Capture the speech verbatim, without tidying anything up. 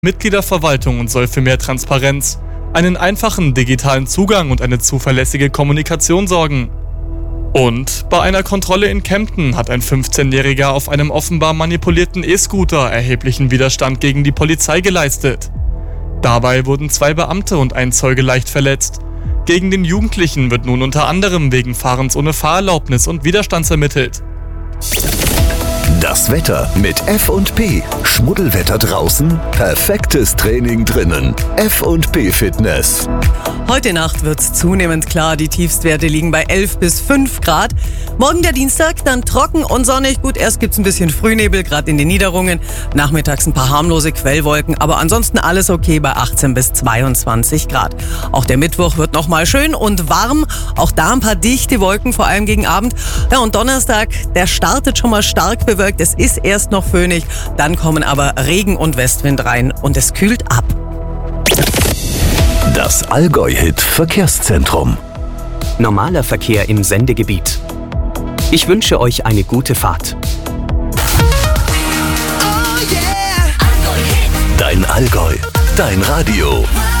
Mitgliederverwaltung und soll für mehr Transparenz, einen einfachen digitalen Zugang und eine zuverlässige Kommunikation sorgen. Und bei einer Kontrolle in Kempten hat ein fünfzehnjähriger auf einem offenbar manipulierten E-Scooter erheblichen Widerstand gegen die Polizei geleistet. Dabei wurden zwei Beamte und ein Zeuge leicht verletzt. Gegen den Jugendlichen wird nun unter anderem wegen Fahrens ohne Fahrerlaubnis und Widerstands ermittelt. Das Wetter mit F und P. Schmuddelwetter draußen, perfektes Training drinnen. F und P Fitness. Heute Nacht wird's zunehmend klar. Die Tiefstwerte liegen bei elf bis fünf Grad. Morgen der Dienstag, dann trocken und sonnig. Gut, erst gibt's ein bisschen Frühnebel, gerade in den Niederungen. Nachmittags ein paar harmlose Quellwolken, aber ansonsten alles okay bei achtzehn bis zweiundzwanzig Grad. Auch der Mittwoch wird nochmal schön und warm. Auch da ein paar dichte Wolken, vor allem gegen Abend. Ja, und Donnerstag, der startet schon mal stark bewölkt. Es ist erst noch föhnig, dann kommen aber Regen und Westwind rein und es kühlt ab. Das Allgäu-Hit Verkehrszentrum. Normaler Verkehr im Sendegebiet. Ich wünsche euch eine gute Fahrt. Dein Allgäu, dein Radio.